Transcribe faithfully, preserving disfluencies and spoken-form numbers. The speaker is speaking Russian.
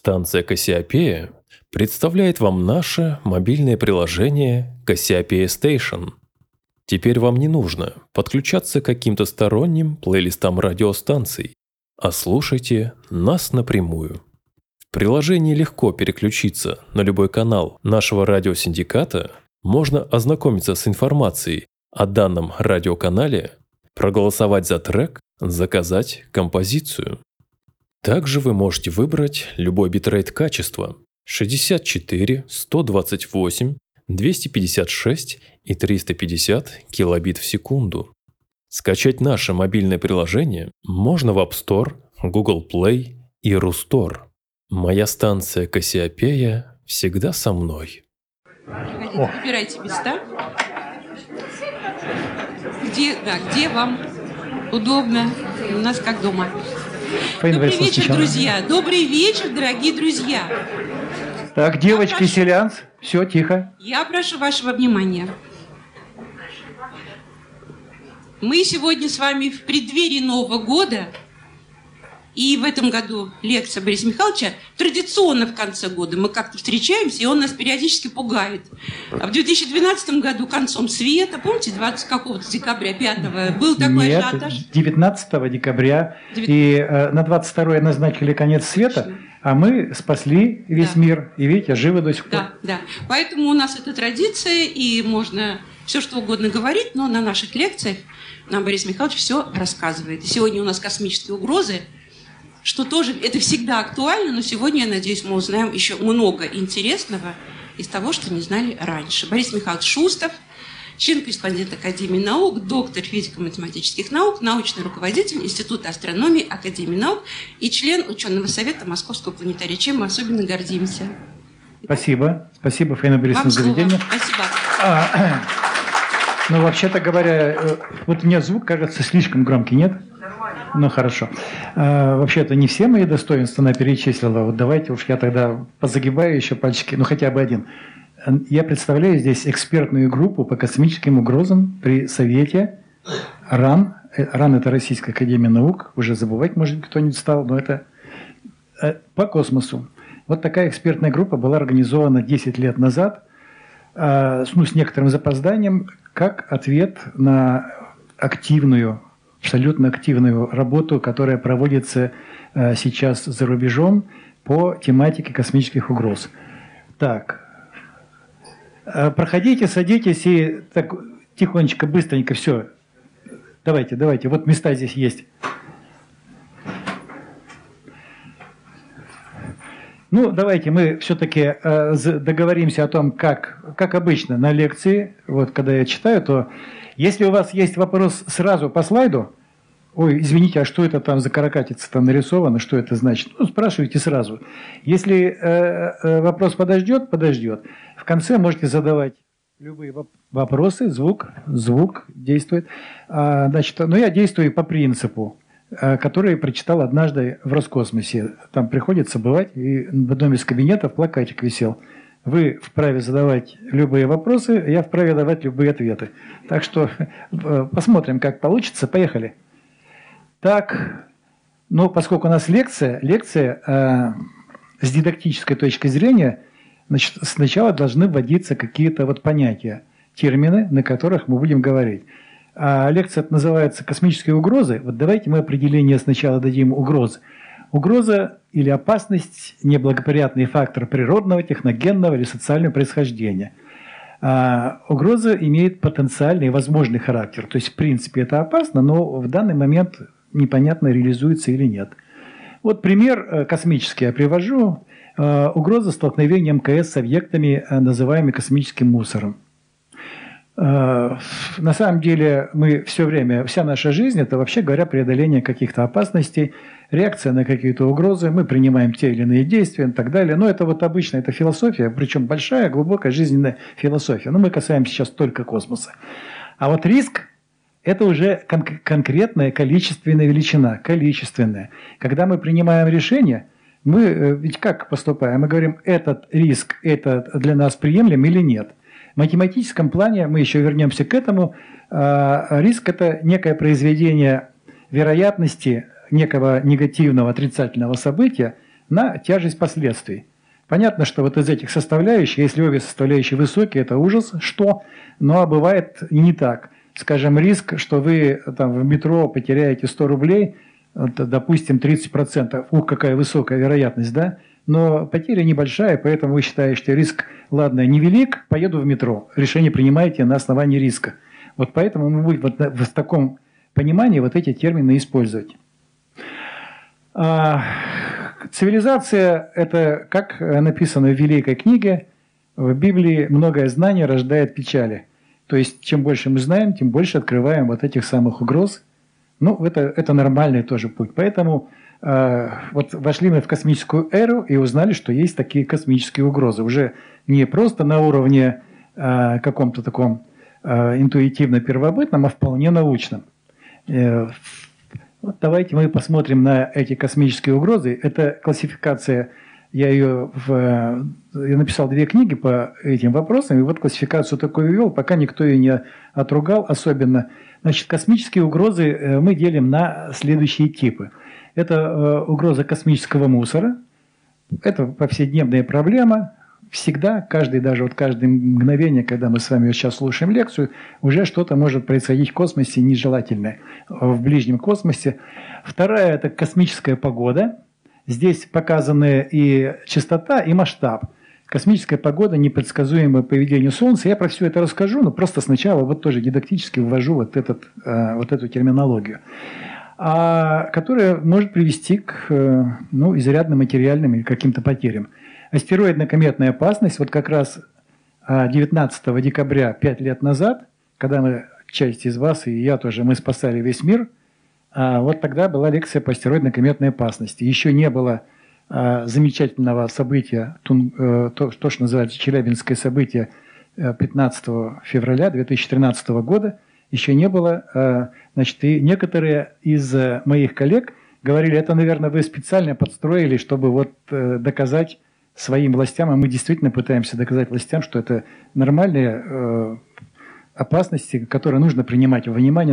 Станция Кассиопея представляет вам наше мобильное приложение Кассиопея Station. Теперь вам не нужно подключаться к каким-то сторонним плейлистам радиостанций, а слушайте нас напрямую. В приложении легко переключиться на любой канал нашего радиосиндиката, можно ознакомиться с информацией о данном радиоканале, проголосовать за трек, заказать композицию. Также вы можете выбрать любой битрейт качества шестьдесят четыре, сто двадцать восемь, двести пятьдесят шесть и триста пятьдесят килобит в секунду. Скачать наше мобильное приложение можно в App Store, Google Play и Рустор. Моя станция Кассиопея всегда со мной. Приходите, выбирайте места, где, да, где вам удобно. У нас как дома. Добрый вечер, друзья. Добрый вечер, дорогие друзья. Так, девочки, прошу... селянс, все, тихо. Я прошу вашего внимания. Мы сегодня с вами в преддверии Нового года. И в этом году лекция Бориса Михайловича традиционно в конце года. Мы как-то встречаемся, и он нас периодически пугает. А в две тысячи двенадцатом году концом света, помните, двадцатого какого-то декабря, пятого, был такой Нет, ажиотаж? девятнадцатого декабря. И э, на двадцать второе назначили конец света, точно. А мы спасли весь да. мир. И видите, живы до сих пор. Да, да. Поэтому у нас это традиция, и можно все что угодно говорить, но на наших лекциях нам Борис Михайлович все рассказывает. И сегодня у нас космические угрозы, что тоже, это всегда актуально, но сегодня, я надеюсь, мы узнаем еще много интересного из того, что не знали раньше. Борис Михайлович Шустов, член-корреспондент Академии наук, доктор физико-математических наук, научный руководитель Института астрономии Академии наук и член ученого совета Московского планетария, чем мы особенно гордимся. Спасибо. Спасибо, Фаина Борисовна, за заведение. Спасибо. А, ну, вообще-то говоря, вот у меня звук кажется слишком громкий, нет? Ну, хорошо. А, вообще-то не все мои достоинства она перечислила. Вот давайте уж я тогда позагибаю еще пальчики, ну хотя бы один. Я представляю здесь экспертную группу по космическим угрозам при Совете РАН. РАН – это Российская академия наук. Уже забывать, может быть, кто-нибудь стал, но это по космосу. Вот такая экспертная группа была организована десять лет назад, ну, с некоторым запозданием, как ответ на активную, абсолютно активную работу, которая проводится сейчас за рубежом по тематике космических угроз. Так, проходите, садитесь и так тихонечко, быстренько, все. Давайте, давайте, вот места здесь есть. Ну, давайте мы все-таки э, договоримся о том, как, как обычно на лекции, вот когда я читаю, то если у вас есть вопрос сразу по слайду, ой, извините, а что это там за каракатица там нарисовано, что это значит? Ну, спрашивайте сразу. Если э, э, вопрос подождет, подождет. В конце можете задавать любые вопросы, звук, звук действует. А, значит, но я действую по принципу, который прочитал однажды в Роскосмосе. Там приходится бывать, и в одном из кабинетов плакатик висел. Вы вправе задавать любые вопросы, я вправе давать любые ответы. Так что посмотрим, как получится. Поехали. Так, ну, поскольку у нас лекция, лекция э, с дидактической точки зрения, значит, сначала должны вводиться какие-то вот понятия, термины, на которых мы будем говорить. А лекция называется «Космические угрозы». Вот давайте мы определение сначала дадим угрозы. Угроза или опасность – неблагоприятный фактор природного, техногенного или социального происхождения. А угроза имеет потенциальный и возможный характер. То есть, в принципе, это опасно, но в данный момент непонятно, реализуется или нет. Вот пример космический я привожу. Угроза столкновения МКС с объектами, называемыми космическим мусором. На самом деле мы все время, вся наша жизнь – это, вообще говоря, преодоление каких-то опасностей, реакция на какие-то угрозы, мы принимаем те или иные действия и так далее. Но это вот обычно это философия, причем большая, глубокая жизненная философия. Но мы касаемся сейчас только космоса. А вот риск – это уже кон- конкретная количественная величина, количественная. Когда мы принимаем решение, мы ведь как поступаем? Мы говорим, этот риск, это для нас приемлем или нет. В математическом плане, мы еще вернемся к этому, риск – это некое произведение вероятности некого негативного, отрицательного события на тяжесть последствий. Понятно, что вот из этих составляющих, если обе составляющие высокие, это ужас, что, но бывает и не так. Скажем, риск, что вы там в метро потеряете сто рублей, это, допустим, тридцать процентов. Ух, какая высокая вероятность, да? Но потеря небольшая, поэтому вы считаете, что риск, ладно, невелик, поеду в метро. Решение принимаете на основании риска. Вот поэтому мы будем вот в таком понимании вот эти термины использовать. А, цивилизация – это, как написано в Великой книге, в Библии, многое знание рождает печали. То есть, чем больше мы знаем, тем больше открываем вот этих самых угроз. Ну, это, это нормальный тоже путь. Поэтому э, вот вошли мы в космическую эру и узнали, что есть такие космические угрозы. Уже не просто на уровне э, каком-то таком э, интуитивно-первобытном, а вполне научном. Э, вот давайте мы посмотрим на эти космические угрозы. Это классификация, я ее в, я написал две книги по этим вопросам, и вот классификацию такую ввел, пока никто ее не отругал особенно. Значит, космические угрозы мы делим на следующие типы. Это угроза космического мусора, это повседневная проблема. Всегда, каждый, даже вот каждое мгновение, когда мы с вами сейчас слушаем лекцию, уже что-то может происходить в космосе нежелательное, в ближнем космосе. Вторая – это космическая погода. Здесь показаны и частота, и масштаб. Космическая погода, непредсказуемое поведение Солнца. Я про все это расскажу, но просто сначала вот тоже дидактически ввожу вот, этот, вот эту терминологию, а, которая может привести к ну, изрядным материальным или каким-то потерям. Астероидно-кометная опасность, вот как раз девятнадцатого декабря, пять лет назад, когда мы, часть из вас, и я тоже, мы спасали весь мир, вот тогда была лекция по астероидно-кометной опасности. Еще не было замечательного события, то, то, что называется Челябинское событие пятнадцатого февраля две тысячи тринадцатого года, еще не было. Значит, и некоторые из моих коллег говорили, это, наверное, вы специально подстроили, чтобы вот доказать своим властям, а мы действительно пытаемся доказать властям, что это нормальные опасности, которые нужно принимать во внимание.